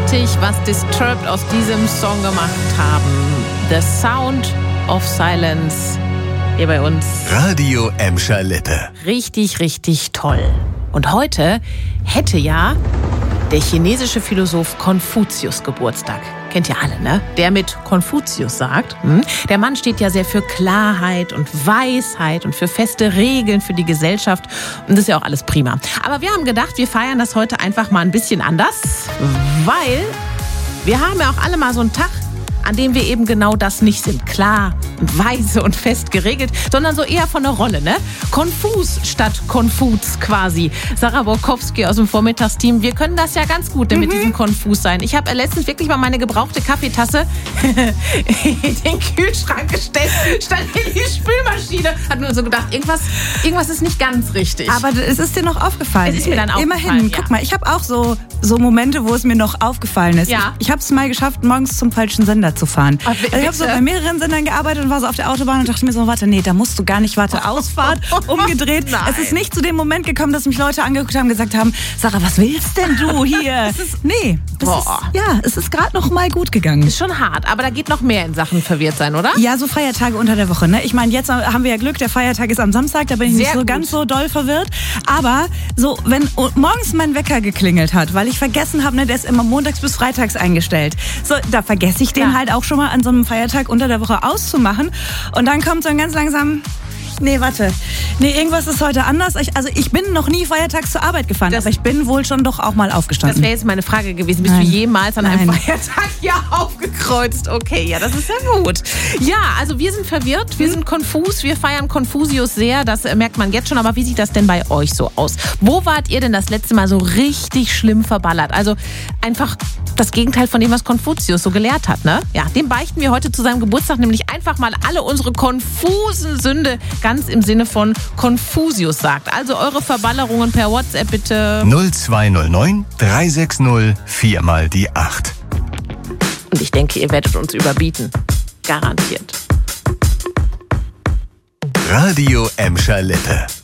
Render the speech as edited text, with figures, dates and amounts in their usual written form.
gewaltig, was Disturbed aus diesem Song gemacht haben. The Sound of Silence hier bei uns. Radio Emscher Lippe. Richtig, richtig toll. Und heute hätte ja der chinesische Philosoph Konfuzius Geburtstag. Kennt ihr alle, ne? Der mit Konfuzius sagt, der Mann steht ja sehr für Klarheit und Weisheit und für feste Regeln für die Gesellschaft. Und das ist ja auch alles prima. Aber wir haben gedacht, wir feiern das heute einfach mal ein bisschen anders, weil wir haben ja auch alle mal so einen Tag, an dem wir eben genau das nicht sind. Klar und weise und fest geregelt, sondern so eher von der Rolle, ne? Konfus statt Konfuz quasi. Sarah Borkowski aus dem Vormittagsteam, wir können das ja ganz gut mit diesem Konfus sein. Ich habe letztens wirklich mal meine gebrauchte Kaffeetasse in den Kühlschrank gestellt, statt in die Spülmaschine. Hat nur so gedacht, irgendwas ist nicht ganz richtig. Aber es ist dir noch aufgefallen. Es ist mir dann aufgefallen, Immerhin, ja. Guck mal, ich habe auch so Momente, wo es mir noch aufgefallen ist. Ja. Ich habe es mal geschafft, morgens zum falschen Sender zu fahren. Ach, Also ich habe so bei mehreren Sendern gearbeitet und war so auf der Autobahn und dachte mir so, warte, nee, da musst du gar nicht, Ausfahrt, umgedreht. Nein. Es ist nicht zu dem Moment gekommen, dass mich Leute angeguckt haben und gesagt haben, Sarah, was willst denn du hier? Es ist gerade noch mal gut gegangen. Ist schon hart, aber da geht noch mehr in Sachen verwirrt sein, oder? Ja, so Feiertage unter der Woche. Ne? Ich meine, jetzt haben wir ja Glück, der Feiertag ist am Samstag, da bin ich nicht so ganz so doll verwirrt. Aber so, wenn morgens mein Wecker geklingelt hat, weil ich vergessen habe, ne, der ist immer montags bis freitags eingestellt. So, da vergesse ich den halt auch schon mal an so einem Feiertag unter der Woche auszumachen. Und dann kommt so ein ganz langsam... Nee, warte. Nee, irgendwas ist heute anders. Ich bin noch nie feiertags zur Arbeit gefahren, aber ich bin wohl schon doch auch mal aufgestanden. Das wäre jetzt meine Frage gewesen. Bist du jemals an einem Feiertag aufgekreuzt? Okay, ja, das ist ja gut. Ja, also wir sind verwirrt, wir sind konfus, wir feiern Konfuzius sehr, das merkt man jetzt schon. Aber wie sieht das denn bei euch so aus? Wo wart ihr denn das letzte Mal so richtig schlimm verballert? Also einfach das Gegenteil von dem, was Konfuzius so gelehrt hat, ne? Ja, dem beichten wir heute zu seinem Geburtstag nämlich einfach mal alle unsere konfusen Sünde, ganz im Sinne von Konfuzius sagt. Also eure Verballerungen per WhatsApp bitte. 0209 360 4 mal die 8. Und ich denke, ihr werdet uns überbieten. Garantiert. Radio Emscher Lippe.